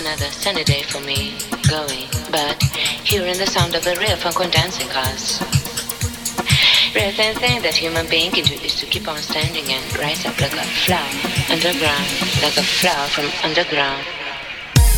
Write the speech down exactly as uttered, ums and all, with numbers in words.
another sunny day for me, going, but hearing the sound of the real funk when dancing cars. Real thin thing that human being can do is to keep on standing and rise up like a flower underground, like a flower from underground.